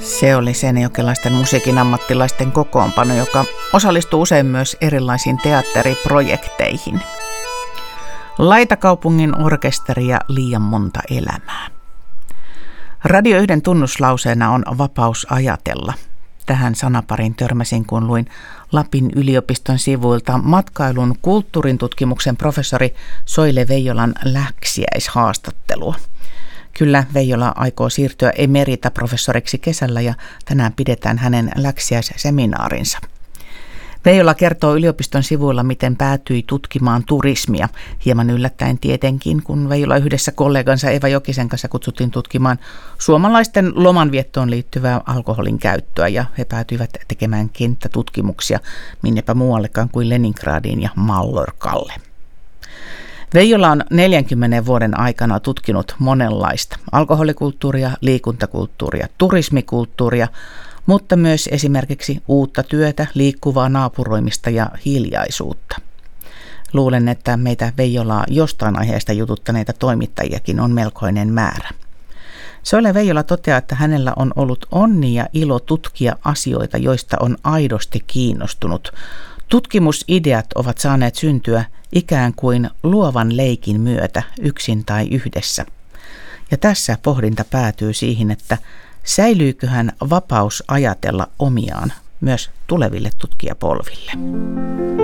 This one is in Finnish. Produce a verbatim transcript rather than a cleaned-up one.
Se oli seinäjokelaisten musiikin ammattilaisten kokoonpano, joka osallistuu usein myös erilaisiin teatteriprojekteihin. Laitakaupungin orkesteri ja liian monta elämää. Radio yhden tunnuslauseena on vapaus ajatella. Tähän sanaparin törmäsin, kun luin Lapin yliopiston sivuilta matkailun kulttuurin tutkimuksen professori Soile Veijolan läksiäishaastattelua. Kyllä Veijola aikoo siirtyä emeritaprofessoriksi kesällä ja tänään pidetään hänen läksiäisseminaarinsa. Veijola kertoo yliopiston sivuilla, miten päätyi tutkimaan turismia. Hieman yllättäen tietenkin, kun Veijola yhdessä kollegansa Eva Jokisen kanssa kutsuttiin tutkimaan suomalaisten lomanviettoon liittyvää alkoholin käyttöä. Ja he päätyivät tekemään kenttätutkimuksia minnepä muuallekaan kuin Leningradiin ja Mallorcalle. Veijola on neljänkymmenen vuoden aikana tutkinut monenlaista alkoholikulttuuria, liikuntakulttuuria, turismikulttuuria, mutta myös esimerkiksi uutta työtä, liikkuvaa naapuroimista ja hiljaisuutta. Luulen, että meitä Veijolaa jostain aiheesta jututtaneita toimittajiakin on melkoinen määrä. Soile Veijola toteaa, että hänellä on ollut onni ja ilo tutkia asioita, joista on aidosti kiinnostunut. Tutkimusideat ovat saaneet syntyä ikään kuin luovan leikin myötä, yksin tai yhdessä. Ja tässä pohdinta päätyy siihen, että säilyyköhän vapaus ajatella omiaan myös tuleville tutkijapolville.